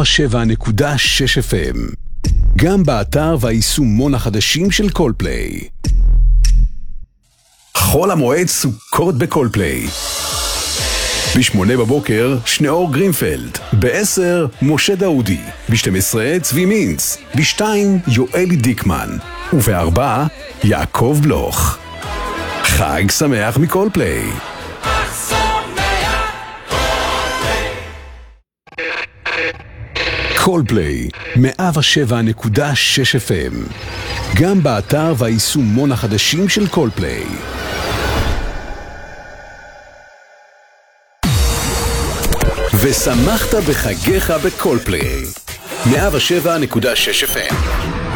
107.6 FM. גם באתר והיישומון החדשים של קולפליי. חול המועד סוכות בקולפליי. ב-8 בבוקר שניאור גרינפלד, ב-10 משה דאודי, ב-12 צבי מינץ, ב-2 יואלי דיקמן, וב-4 יעקב בלוך. חג שמח מקולפליי. קולפליי 107.6 FM. גם באתר והיישומון החדשים של קולפליי. ושמחת בחגיך בקולפליי 107.6 FM.